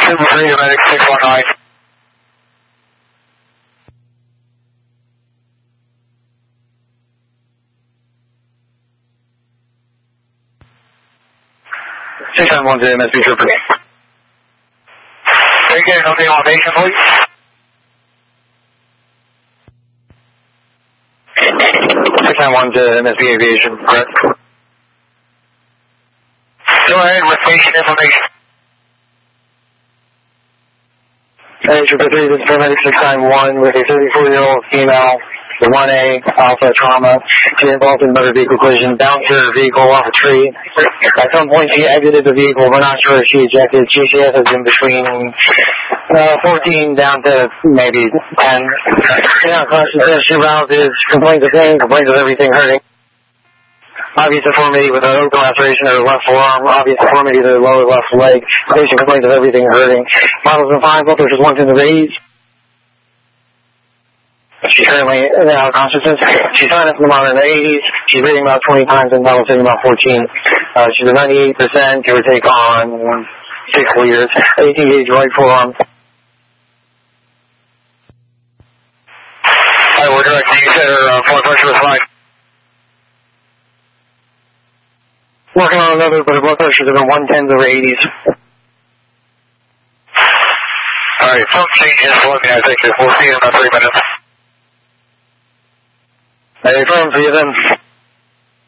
3, medic 619. One to MSP Trooper. Take care, no elevation, please. 691 to MSP Aviation, correct. Go ahead with patient information. Hey, Trooper 3, this is paramedic 691 with a 34-year-old female, the 1A Alpha trauma. She involved in a motor vehicle collision, bounced her vehicle off a tree. At some point, she exited the vehicle. We're not sure if she ejected. GCS has been between 14 down to maybe 10. She rouses, complains of pain, complains of everything hurting. Obvious deformity with an open laceration of her left forearm, obvious deformity to the lower left leg. Patient complains of everything hurting. Vitals are fine, blood pressure is 1 in the raise. She's currently out of consciousness. She's sinus pneumonia in the 80s. She's breathing about 20 times and vital taking about 14. She's at 98%, give or take on 6 liters. 18 gauge right forearm. Alright, we're directing. You said her blood pressure was fine. Working on another, but her blood pressure is in the 110s/80s. Alright, phone changes. Let me, I think we'll see in about 3 minutes. Hey, firm for you then.